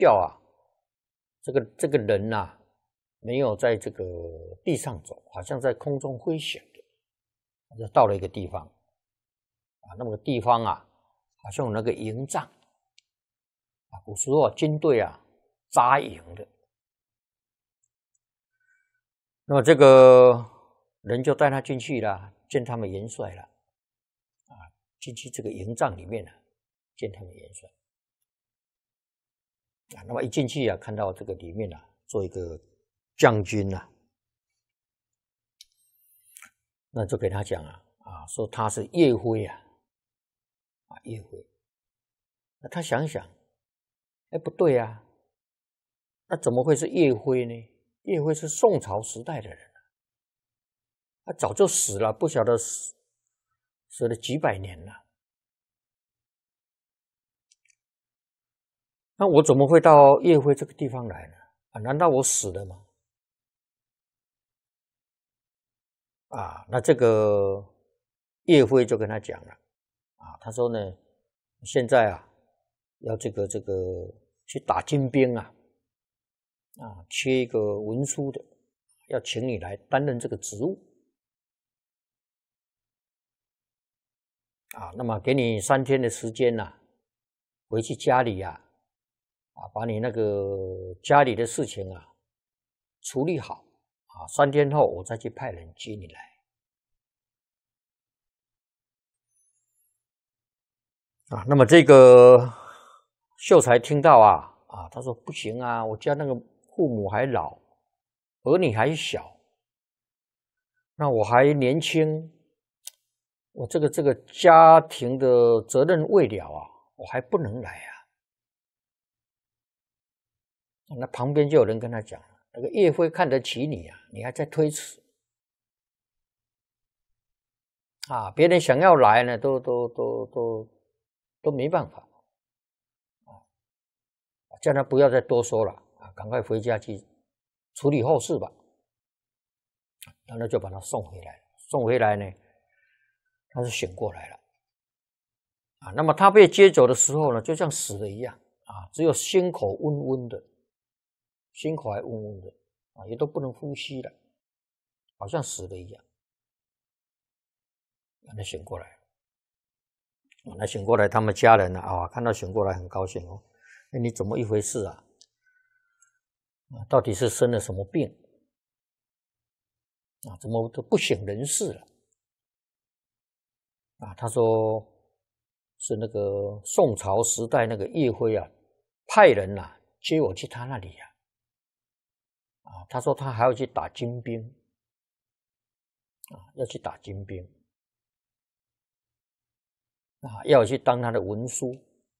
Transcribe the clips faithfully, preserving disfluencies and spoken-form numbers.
吊啊，这个这个人呐、啊，没有在这个地上走，好像在空中飞翔的，就到了一个地方啊，那么个地方啊，好像有那个营帐啊，古时候、啊、军队啊扎营的。那么这个人就带他进去了，见他们元帅了啊，进去这个营帐里面了，见他们元帅啊。那么一进去啊，看到这个里面啊，做一个将军啊，那就给他讲啊啊，说他是岳飞啊啊岳飞。那他想想，哎不对啊，那怎么会是岳飞呢？岳飞是宋朝时代的人。他早就死了，不晓得死死了几百年了。那我怎么会到岳飞这个地方来呢？啊，难道我死了吗？啊，那这个岳飞就跟他讲了，啊，他说呢，现在啊，要这个这个去打金兵啊，啊，缺一个文书的，要请你来担任这个职务。啊，那么给你三天的时间呐、啊，回去家里呀、啊，啊，把你那个家里的事情啊处理好啊，三天后我再去派人接你来。啊，那么这个秀才听到啊，啊，他说不行啊，我家那个父母还老，儿女还小，那我还年轻。我这个这个家庭的责任未了啊，我还不能来啊。那旁边就有人跟他讲，那个岳飞看得起你啊，你还在推辞啊？别人想要来呢，都都都都都没办法啊，叫他不要再多说了啊，赶快回家去处理后事吧。然后就把他送回来，送回来呢。他是醒过来了啊，那么他被接走的时候呢，就像死了一样啊，只有心口温温的，心口还温温的啊，也都不能呼吸了，好像死了一样。让他醒过来，那醒过来，他们家人呢啊，看到醒过来很高兴哦，哎，你怎么一回事啊？啊，到底是生了什么病啊？怎么都不省人事了？啊，他说是那个宋朝时代那个岳飞啊，派人呐、啊、接我去他那里呀、啊。啊，他说他还要去打金兵，啊，要去打金兵，啊，要去当他的文书，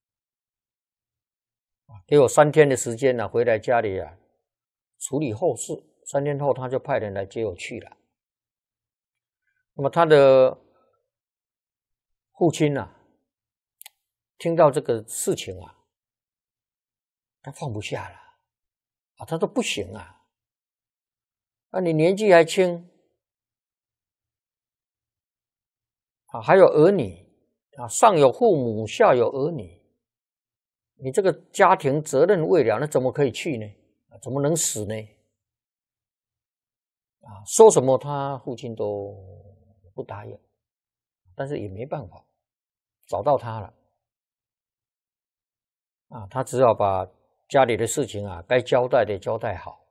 啊，给我三天的时间呢、啊，回来家里啊处理后事。三天后他就派人来接我去了。那么他的父亲呢、啊，听到这个事情啊，他放不下了啊，他说不行啊，啊，你年纪还轻啊，还有儿女啊，上有父母，下有儿女，你这个家庭责任未了，那怎么可以去呢？啊，怎么能死呢？啊，说什么他父亲都不答应，但是也没办法，找到他了啊，他只好把家里的事情啊，该交代的交代好。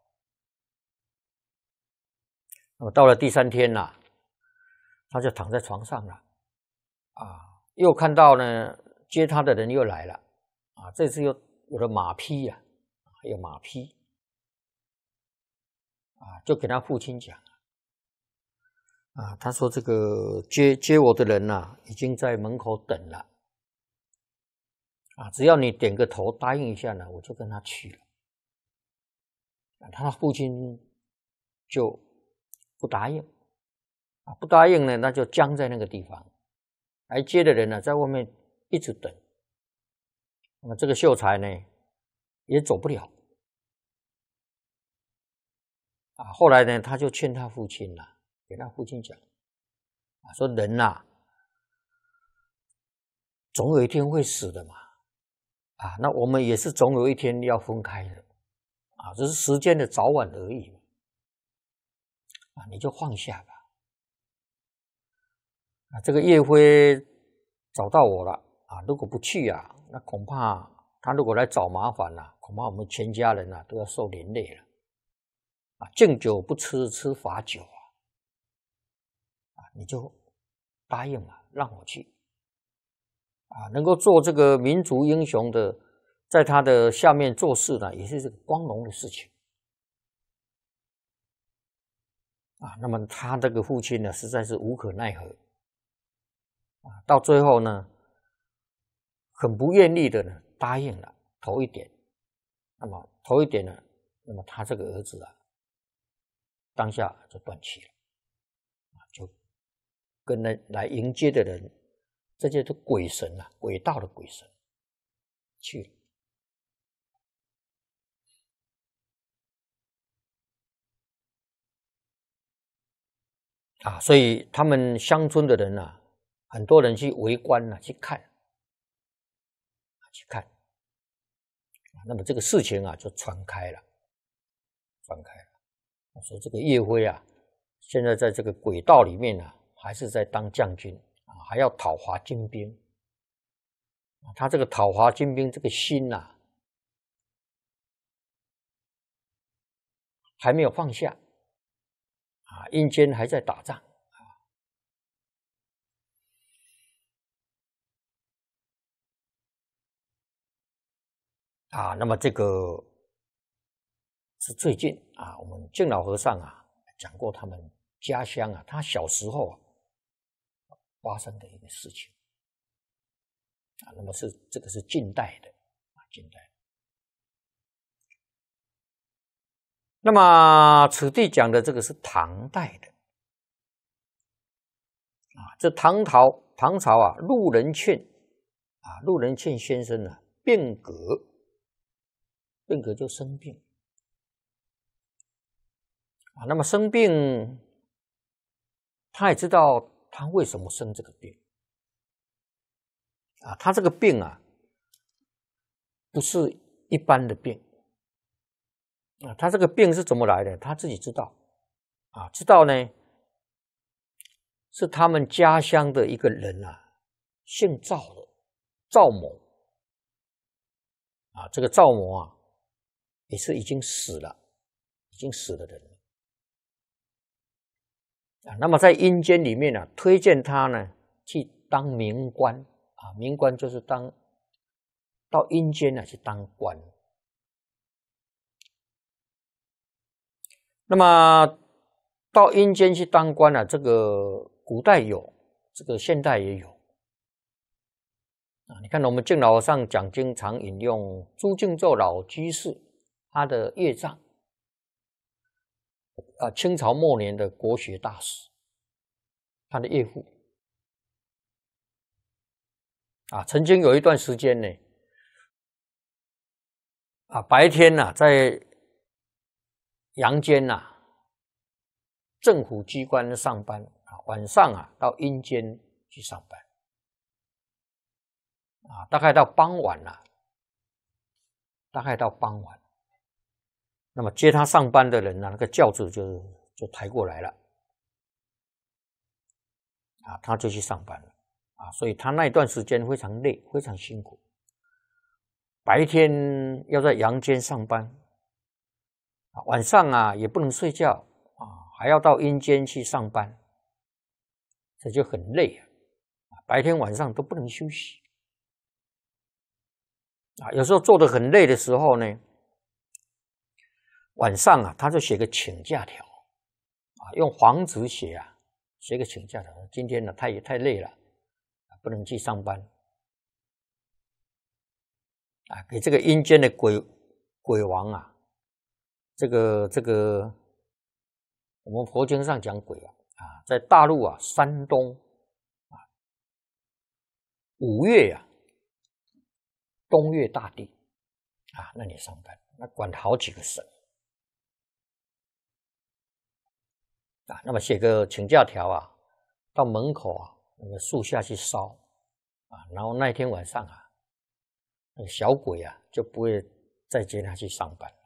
那么到了第三天呐、啊，他就躺在床上了啊，又看到呢接他的人又来了啊，这次又有了马匹呀、啊，还有马匹啊，就给他父亲讲啊，他说这个接接我的人呐、啊，已经在门口等了啊，只要你点个头答应一下呢，我就跟他去了。啊，他父亲就不答应啊，不答应呢，那就僵在那个地方，来接的人呢在外面一直等。那么这个秀才呢也走不了啊，后来呢他就劝他父亲了、啊，给他父亲讲啊，说人呐、啊、总有一天会死的嘛， 啊，那我们也是总有一天要分开的啊，只是时间的早晚而已啊，你就放下吧。啊，这个叶辉找到我了啊，如果不去啊，那恐怕他如果来找麻烦了、啊，恐怕我们全家人啊都要受连累了。啊，敬酒不吃吃罚酒啊，啊，你就答应了，让我去。啊，能够做这个民族英雄的，在他的下面做事呢，也是这个光荣的事情。啊，那么他这个父亲呢，实在是无可奈何。啊，到最后呢，很不愿意的呢，答应了头一点。那么头一点呢，那么他这个儿子啊，当下就断气了，啊，就跟来来迎接的人，这些都鬼神啊，鬼道的鬼神去了。啊，所以他们乡村的人啊，很多人去围观啊，去看，去看。那么这个事情啊，就传开了，传开了。我说这个叶辉啊，现在在这个鬼道里面啊，还是在当将军啊，还要讨伐金兵。他这个讨伐金兵这个心呐、啊，还没有放下啊，阴间还在打仗。啊，那么这个是最近啊，我们敬老和尚啊讲过他们家乡啊，他小时候啊发生的一个事情啊，那么是这个是近代的啊，近代的。那么此地讲的这个是唐代的啊，这唐朝唐朝啊，陆仁劝啊，陆仁劝先生呢、啊、病革，病革就生病。啊，那么生病，他也知道他为什么生这个病啊？他这个病啊，不是一般的病啊。他这个病是怎么来的？他自己知道啊，知道呢，是他们家乡的一个人啊，姓赵的赵某啊。这个赵某啊，也是已经死了，已经死的人了。啊，那么在阴间里面呢、啊，推荐他呢去当民官啊，民官就是当到阴间呢去当官。那么到阴间去当官呢、啊，这个古代有，这个现代也有啊。你看我们敬老和尚讲经常引用朱敬昼老居士他的业障。啊，清朝末年的国学大师，他的岳父啊，曾经有一段时间呢，啊，白天呐、啊、在阳间呐、啊、政府机关上班啊，晚上啊到阴间去上班啊，大概到傍晚了、啊，大概到傍晚，那么接他上班的人呢、啊，那个轿子就就抬过来了。啊，他就去上班了啊，所以他那一段时间非常累，非常辛苦。白天要在阳间上班，啊，晚上啊也不能睡觉啊，还要到阴间去上班，这就很累啊。白天晚上都不能休息啊，有时候做得很累的时候呢，晚上啊他就写个请假条啊，用黄纸写啊。写个请假条，今天呢太太累了，不能去上班啊，给这个阴间的鬼鬼王啊，这个这个我们佛经上讲鬼啊，啊，在大陆啊，山东啊，五岳啊，东岳大帝啊，那里上班，那管好几个省啊，那么写个请假条啊，到门口啊，那个树下去烧啊，然后那天晚上啊， 小鬼啊就不会再接他去上班了。